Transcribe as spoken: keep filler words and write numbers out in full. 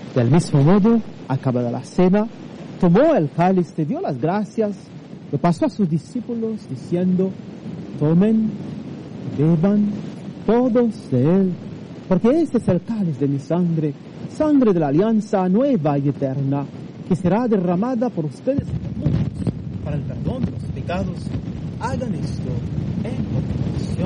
Del mismo modo, acabada la cena, tomó el cáliz, te dio las gracias, lo pasó a sus discípulos diciendo: tomen, beban todos de él, porque este es el cáliz de mi sangre, sangre de la alianza nueva y eterna, que será derramada por ustedes y por muchos para el perdón de los pecados. Hagan esto en conmemoración